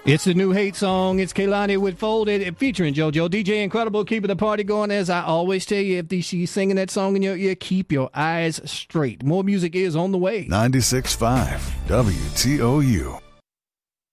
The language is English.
It's the new hate song. It's Kehlani with Folded, featuring JoJo. DJ Incredible, keeping the party going. As I always tell you, if she's singing that song in your ear, keep your eyes straight. More music is on the way. 96.5 WTOU.